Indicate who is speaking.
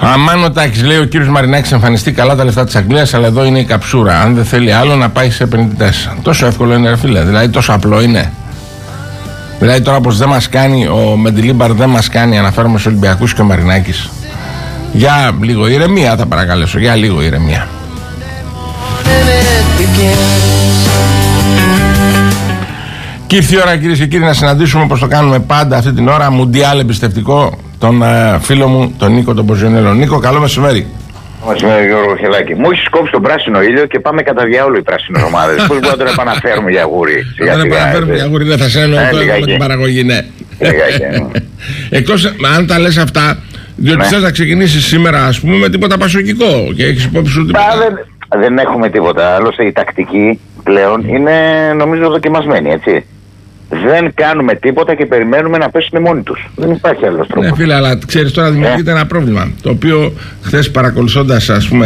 Speaker 1: Αμάν ο Τάκης, λέει ο κύριος Μαρινάκης, εμφανιστεί καλά τα λεφτά της Αγγλίας, αλλά εδώ είναι η καψούρα. Αν δεν θέλει άλλο να πάει σε 54. Τόσο εύκολο είναι, ρε φίλε, δηλαδή τόσο απλό είναι. Δηλαδή τώρα πως δεν μας κάνει, ο Μεντιλίμπαρ δεν μας κάνει, αναφέρομαι στους Ολυμπιακούς και ο Μαρινάκης. Για λίγο ηρεμία θα παρακαλέσω, για λίγο ηρεμία. Και ήρθε η ώρα, κυρίες και κύριοι, να συναντήσουμε όπως το κάνουμε πάντα αυτή την ώρα, μουντιάλ εμπιστευτικό, τον φίλο μου, τον Νίκο τον Ποζιονέλο. Νίκο, καλό μεσημέρι.
Speaker 2: Μεσημέρι, Γιώργο Χελάκη. Μου έχει κόψει τον πράσινο ήλιο και πάμε κατά διάολο οι πράσινες ομάδες. Πώς μπορούμε να τον επαναφέρουμε για γούρι?
Speaker 1: Δεν επαναφέρουμε για γούρι, δεν θα σε εννοώ με την παραγωγή, ναι. Εκτός αν τα λες αυτά, διότι θες να ξεκινήσεις σήμερα, ας πούμε, με τίποτα πασοκικό και έχεις υπόψη σου τίποτα.
Speaker 2: Δεν έχουμε τίποτα. Άλλωστε η τακτική πλέον είναι, νομίζω, δοκιμασμένη, έτσι. Δεν κάνουμε τίποτα και περιμένουμε να πέσουν μόνοι τους. Δεν υπάρχει άλλος τρόπος.
Speaker 1: Ναι, φίλε, αλλά ξέρεις τώρα δημιουργείται ένα πρόβλημα. Το οποίο χθες παρακολουθώντας, ας πούμε,